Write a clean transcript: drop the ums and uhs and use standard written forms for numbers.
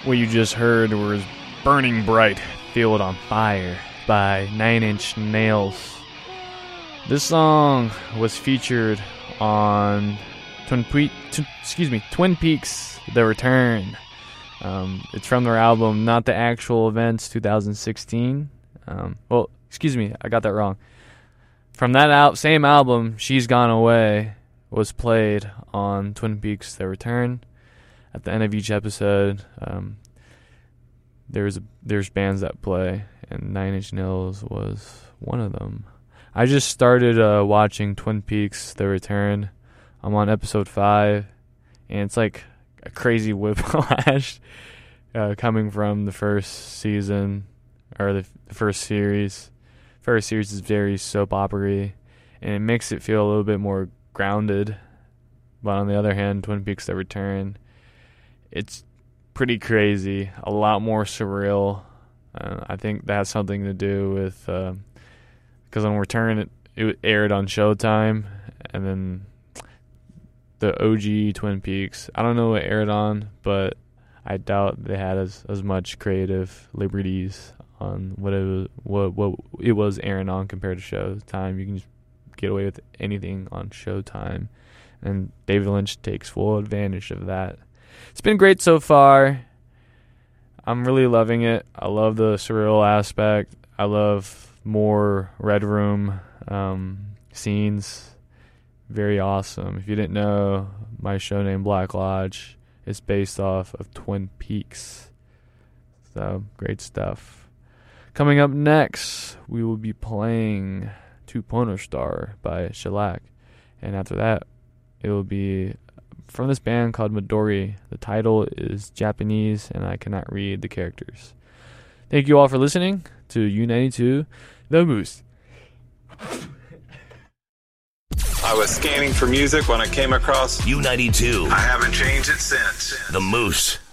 What you just heard was Burning Bright, Feel It on Fire by Nine Inch Nails. This song was featured on Twin Peaks The Return. It's from their album Not the Actual Events 2016. I got that wrong. From that same album, She's Gone Away was played on Twin Peaks The Return. At the end of each episode, there's bands that play, and Nine Inch Nails was one of them. I just started watching Twin Peaks The Return. I'm on episode 5, and it's like a crazy whiplash coming from the first season, or the first series. First series is very soap opera-y, and it makes it feel a little bit more grounded. But on the other hand, Twin Peaks The Return, it's pretty crazy, a lot more surreal. I think that has something to do with because on Return it aired on Showtime, and then the OG Twin Peaks, I don't know what aired on, but I doubt they had as much creative liberties on what it was airing on compared to Showtime. You can just get away with anything on Showtime, and David Lynch takes full advantage of that. It's been great so far. I'm really loving it. I love the surreal aspect. I love more Red Room scenes. Very awesome. If you didn't know, my show named Black Lodge is based off of Twin Peaks. So, great stuff. Coming up next, we will be playing To Porno Star by Shellac. And after that, it will be from this band called Midori. The title is Japanese, and I cannot read the characters. Thank you all for listening to U92 The Moose. I was scanning for music when I came across U92. I haven't changed it since. The Moose.